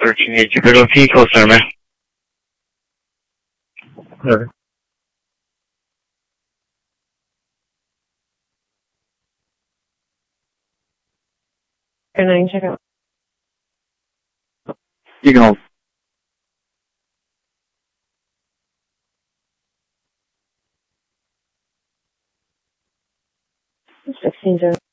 13H. You're going to close there, man. Okay. Good night, check out. You can hold. 16 0.